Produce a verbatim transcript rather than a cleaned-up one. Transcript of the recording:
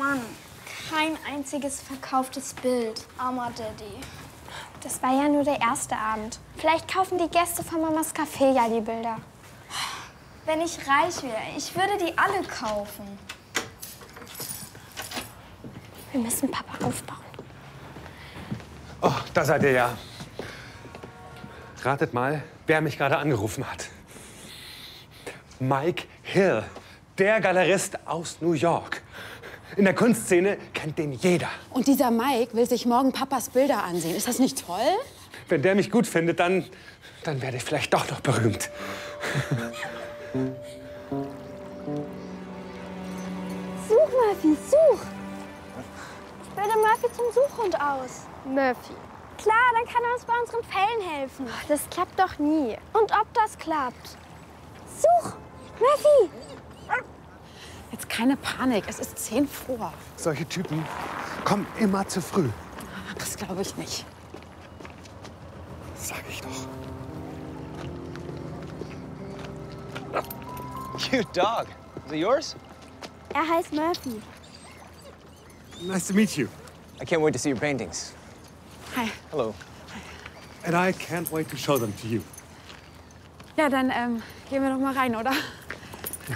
Mann, kein einziges verkauftes Bild. Armer Daddy. Das war ja nur der erste Abend. Vielleicht kaufen die Gäste von Mamas Café ja die Bilder. Wenn ich reich wäre, ich würde die alle kaufen. Wir müssen Papa aufbauen. Oh, da seid ihr ja. Ratet mal, wer mich gerade angerufen hat. Mike Hill, der Galerist aus New York. In der Kunstszene kennt den jeder. Und dieser Mike will sich morgen Papas Bilder ansehen. Ist das nicht toll? Wenn der mich gut findet, dann, dann werde ich vielleicht doch noch berühmt. Such, Murphy, such! Ich bilde Murphy zum Suchhund aus. Murphy. Klar, dann kann er uns bei unseren Fällen helfen. Das klappt doch nie. Und ob das klappt? Such! Murphy! Jetzt keine Panik, es ist zehn vor. Solche Typen kommen immer zu früh. Das glaube ich nicht. Sag ich doch. Cute dog. Is it yours? Er heißt Murphy. Nice to meet you. I can't wait to see your paintings. Hi. Hello. And I can't wait to show them to you. Ja, dann ähm, gehen wir doch mal rein, oder?